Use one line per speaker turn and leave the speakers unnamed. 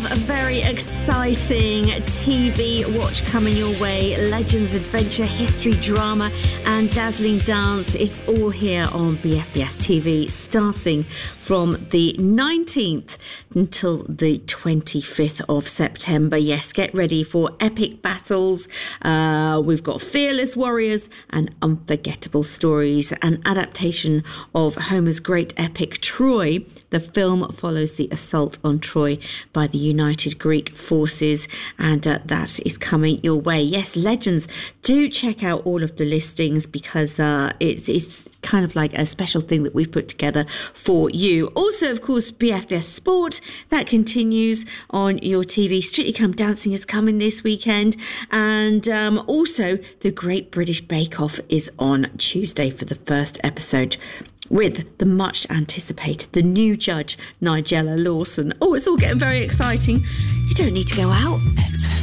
have a very exciting TV watch coming your way. Legends, adventure, history, drama and dazzling dance. It's all here on BFBS TV, starting from the 19th until the 25th of September. Yes, get ready for epic battles. We've got fearless warriors and unforgettable stories. An adaptation of Homer's great epic Troy. The film follows the assault on Troy by the United Greek forces, and that is coming your way. Yes, Legends, do check out all of the listings because it's kind of like a special thing that we've put together for you. Also, of course, BFBS Sport, that continues on your TV. Strictly Come Dancing is coming this weekend, and also the Great British Bake Off is on Tuesday for the first episode, with the much anticipated, the new judge, Nigella Lawson. Oh, it's all getting very exciting. You don't need to go out.